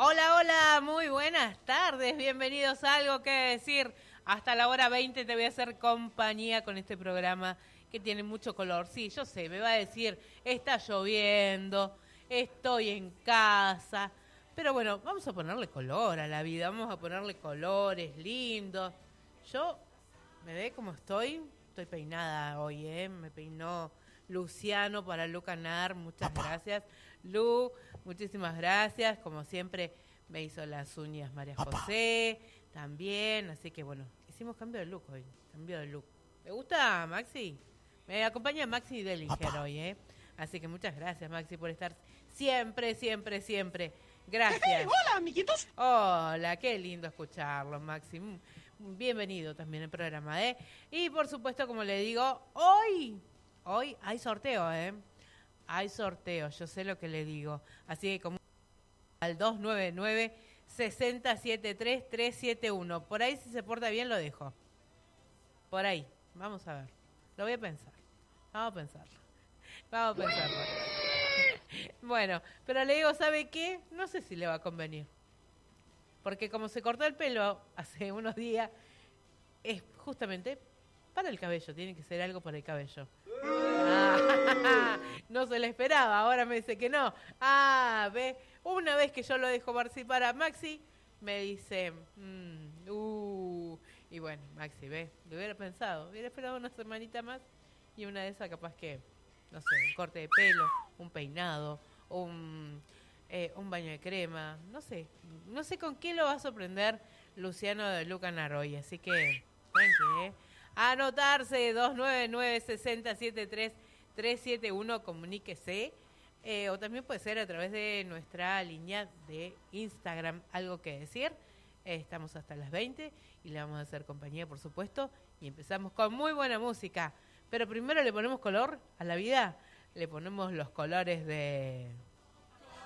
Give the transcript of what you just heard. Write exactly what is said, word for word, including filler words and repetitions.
Hola, hola, muy buenas tardes, bienvenidos a Algo que Decir. Hasta la hora veinte te voy a hacer compañía con este programa que tiene mucho color. Sí, yo sé, me va a decir, está lloviendo, estoy en casa, pero bueno, vamos a ponerle color a la vida, vamos a ponerle colores lindos. Yo, ¿me ve cómo estoy? Estoy peinada hoy, ¿eh? Me peinó Luciano para Lu Canar, muchas gracias. Lu, muchísimas gracias, como siempre me hizo las uñas María José, también, así que bueno, hicimos cambio de look hoy, cambio de look. ¿Me gusta, Maxi? Me acompaña Maxi Dellinger hoy, ¿eh? Así que muchas gracias, Maxi, por estar siempre, siempre, siempre. Gracias. Hey, hola, amiguitos. Hola, qué lindo escucharlo, Maxi. Bienvenido también al programa, ¿eh? Y por supuesto, como le digo, hoy, hoy hay sorteo, ¿eh? Hay sorteo, yo sé lo que le digo. Así que como al dos nueve nueve, seis cero siete tres, tres siete uno. Por ahí, si se porta bien, lo dejo. Por ahí. Vamos a ver. Lo voy a pensar. Vamos a pensarlo. Vamos a pensarlo. Bueno, pero le digo, ¿sabe qué? No sé si le va a convenir. Porque como se cortó el pelo hace unos días, es justamente para el cabello. Tiene que ser algo para el cabello. Ah, no se le esperaba, ahora me dice que no. Ah, ve, una vez que yo lo dejo participar a Maxi, me dice, mmm, uh, y bueno, Maxi, ve, lo hubiera pensado, hubiera esperado una semanita más y una de esas capaz que, no sé, un corte de pelo, un peinado, un, eh, un baño de crema, no sé, no sé con qué lo va a sorprender Luciano de Lu Canar hoy, así que, tranqui, eh. Anotarse dos nueve nueve, seis cero siete tres, tres siete uno, comuníquese. Eh, o también puede ser a través de nuestra línea de Instagram, Algo que Decir. Eh, estamos hasta las veinte y le vamos a hacer compañía, por supuesto. Y empezamos con muy buena música. Pero primero le ponemos color a la vida. Le ponemos los colores de...